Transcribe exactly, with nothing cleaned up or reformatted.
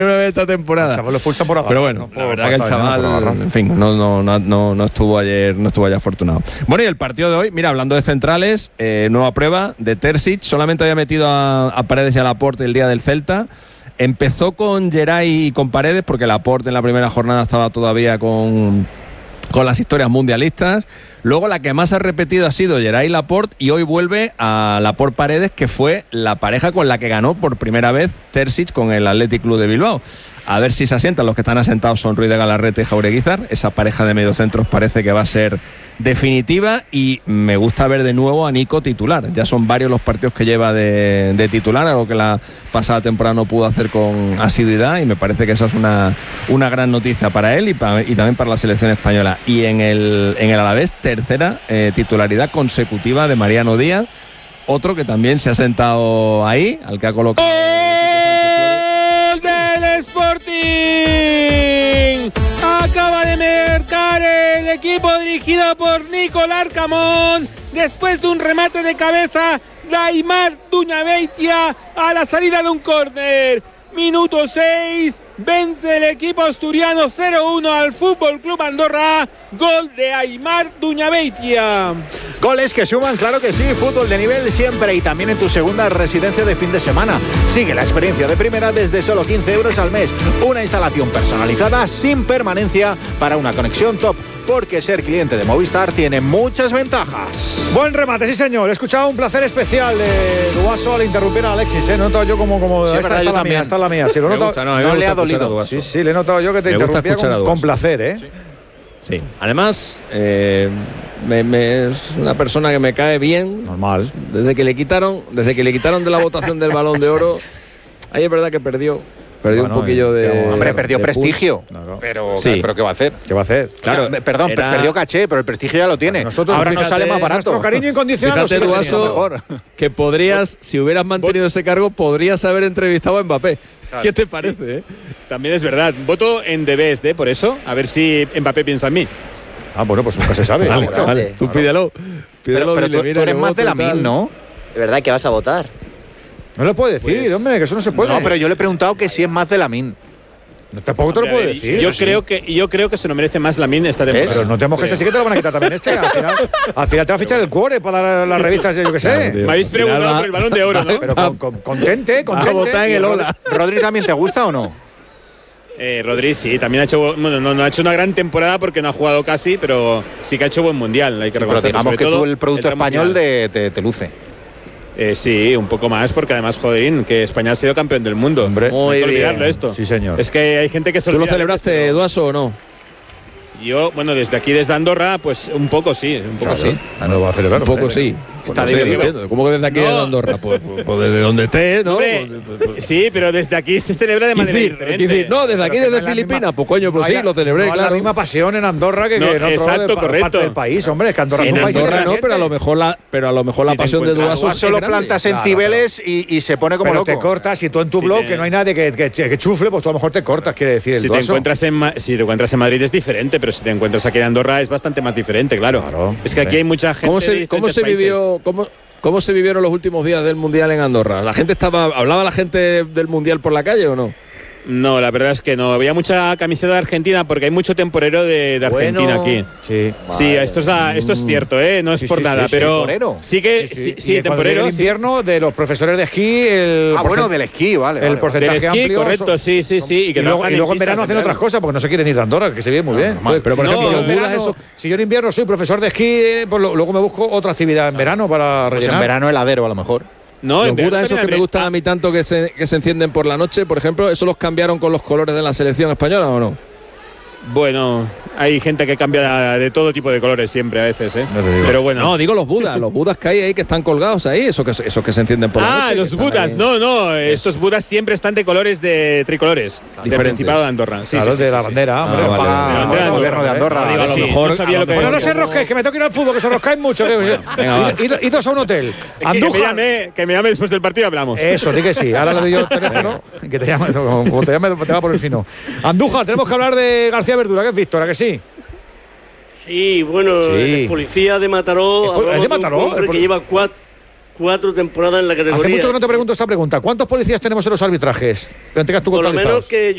esta temporada. El chaval lo expulsa por agarrar. Pero bueno, no, la verdad que el chaval, no, en fin, no, no, no, no, no estuvo ayer, no estuvo ayer afortunado. Bueno, y el partido de hoy, mira, hablando de centrales, eh, nueva prueba de Terzic, solamente había metido a, a Paredes y a Laporte el día del Celta. Empezó con Geray y con Paredes, porque Laporte en la primera jornada estaba todavía con, con las historias mundialistas. Luego la que más ha repetido ha sido Geray Laporte, y hoy vuelve a Laporte Paredes, que fue la pareja con la que ganó por primera vez Terzic con el Athletic Club de Bilbao. A ver si se asientan. Los que están asentados son Ruiz de Galarrete y Jaureguizar. Esa pareja de mediocentros parece que va a ser definitiva, y me gusta ver de nuevo a Nico titular. Ya son varios los partidos que lleva de, de titular, algo que la pasada temporada no pudo hacer con asiduidad, y me parece que esa es una, una gran noticia para él y, para, y también para la selección española. Y en el, en el Alavés, tercera eh, titularidad consecutiva de Mariano Díaz, otro que también se ha sentado ahí, al que ha colocado ¡Gol del Sporting! Acaba de marcar el equipo dirigido por Nicolás Camón después de un remate de cabeza de Aimar Duñabeitia a la salida de un córner. Minuto seis, vence el equipo asturiano cero uno al Fútbol Club Andorra. Gol de Aimar Duñabeitia. Goles que suman, claro que sí. Fútbol de nivel siempre, y también en tu segunda residencia de fin de semana. Sigue la experiencia de primera desde solo quince euros al mes. Una instalación personalizada sin permanencia para una conexión top, porque ser cliente de Movistar tiene muchas ventajas. Buen remate, sí señor. He escuchado un placer especial de Duaso al interrumpir a Alexis. ¿eh? He notado yo como, como sí, esta, verdad, esta, la mía, esta es la mía. Sí, lo me notado, gusta, no, no le ha dolido. Sí, sí, le he notado yo que te me interrumpía con, con placer, ¿eh? Sí. Sí, además eh, me, me, es una persona que me cae bien. Normal. Desde que le quitaron, desde que le quitaron de la votación del Balón de Oro, ahí es verdad que perdió. Perdió bueno, un poquillo de. Hombre, de, perdió de prestigio. Claro. Pero, sí. pero ¿qué va a hacer? ¿Qué va a hacer? Claro, o sea, perdón, era... perdió caché, pero el prestigio ya lo tiene. Nosotros, ahora fíjate, nos sale más barato. Nuestro cariño incondicional. Fíjate, Duaso, mejor. que podrías, si hubieras mantenido ese cargo, podrías haber entrevistado a Mbappé. Claro. ¿Qué te parece? Sí. Eh? También es verdad. Voto en The Best, ¿eh? Por eso. A ver si Mbappé piensa en mí. Ah, bueno, pues nunca se sabe. Vale, claro. vale. Tú pídelo. Pídelo, pero pero dile, tú, mira, tú eres que más voto de la y tal. min, ¿no? ¿De verdad que vas a votar? No lo puede decir, Pues, hombre, que eso no se puede. No, pero yo le he preguntado que si es más de la min. No, tampoco te lo puedo decir. Yo eso creo sí. que yo creo que se lo merece más Lamin esta temporada. Pero no te mojes así que te lo van a quitar también este. Al final, al final te va a fichar el cuore para dar las revistas, yo qué sé. Claro, tío. Me habéis preguntado Final, por el Balón de Oro, ¿no? Pero con, con, contente, Va a votar en contente. el Ola. ¿Rodri también te gusta o no? Eh, Rodri sí, también ha hecho bueno, no, no ha hecho una gran temporada porque no ha jugado casi, pero sí que ha hecho buen mundial, hay que Pero reconocerlo. digamos Sobre que todo tú el producto tramo español final. de, te, te luce. Eh, sí, un poco más, porque además, joderín, que España ha sido campeón del mundo. Hombre. no Muy hay que bien. olvidarlo esto. Sí, señor. Es que hay gente que se ¿Tú lo olvida, celebraste, pero Duaso, o no? Yo, bueno, desde aquí, desde Andorra, pues un poco sí, un poco Claro. sí. Ah, no lo va a celebrar. Un poco hombre. sí. Está Pues no sé, divertido. entiendo. ¿Cómo que desde aquí No. de Andorra? Pues, pues, pues desde donde esté, ¿no? Hombre, sí, pero desde aquí se celebra de Quiero manera decir, diferente. quiero decir, no, desde aquí, Pero que no desde es la Filipinas, misma- pues coño, pues no sí, hay- lo celebré, no hay claro. la misma pasión en Andorra que, No, que en otro exacto, de- correcto. parte del país, hombre. Es que Andorra Sí, es un en país Andorra no, independiente. pero a lo mejor la, pero a lo mejor la Si te pasión de encuentras- Duaso Tú es solo grande. plantas en Claro, Cibeles y, y se pone como Pero loco. te cortas, si tú en tu Si blog, te- que no hay nadie que, que, que chufle, pues tú a lo mejor te cortas, quiere decir el Si te, Duaso. encuentras en, Ma- si te encuentras en Madrid es diferente, pero si te encuentras aquí en Andorra es bastante más diferente, claro. Claro, es que aquí hombre. hay mucha gente. ¿Cómo de se, cómo diferentes se países. vivió, cómo, cómo se vivieron los últimos días del Mundial en Andorra? ¿La gente estaba, hablaba la gente del Mundial por la calle o no? No, la verdad es que no. Había mucha camiseta de Argentina porque hay mucho temporero de, de Argentina Bueno. aquí. Sí. Sí, esto es, la- esto es cierto, ¿eh? No es Sí, por sí, nada, sí, sí, pero temporero. sí que Sí, sí, sí. sí, Y cuando temporero. llega el sí. invierno, de los profesores de esquí, el Ah, bueno, porcent- del esquí, vale. el vale, porcentaje Del esquí, amplio. correcto, son- sí, sí, sí. Y, que Y luego, trabajan y luego en pistas verano hacen verano. otras cosas porque no se quieren ir de Andorra, que se vive muy bien. normal. Pero por No, ejemplo, no, yo en no, verano, eso- si yo en invierno soy profesor de esquí, eh, pues lo- luego me busco otra actividad en verano para Pues en rellenar. verano heladero, a lo mejor. No, Los en verano Budas esos que también me gustan habría- a mí tanto que se, que se encienden por la noche, por ejemplo, ¿eso los cambiaron con los colores de la selección española o no? Bueno, hay gente que cambia de todo tipo de colores siempre a veces, ¿eh? No te digo. Pero bueno. No, digo los Budas, los Budas que hay ahí que están colgados ahí, esos que, esos que se encienden por la noche. Ah, que los están Budas, ahí. no, no, estos Budas siempre están de colores de tricolores, del Diferentes. Principado de Andorra. Sí, Claro, sí, sí, de sí, la sí. bandera, hombre. Ah, vale, Paga vale. el Bandera gobierno de Andorra. Digo, a lo sí, mejor- no sabía a lo lo que Bueno, no como- se rosquéis, que me tengo que ir al fútbol, que se roscáis mucho. Que, venga, va. id, id- idos a un hotel. Es que, que, me Andújar. llame, que me llame después del partido y hablamos. Eso, di que sí. Ahora le doy yo el teléfono. Que te llame, como como te llame, te va por el fino. Andújar, tenemos que hablar de García Verdura, que es Víctor, ¿a que sí? Sí, bueno, Sí. el policía de Mataró, ¿Es po- hablamos es de un Mataró? hombre ¿El pol- que lleva cuatro, cuatro temporadas en la categoría. Hace mucho que no te pregunto esta pregunta. ¿Cuántos policías tenemos en los arbitrajes? Que tengas tú Por lo contabilizados. menos que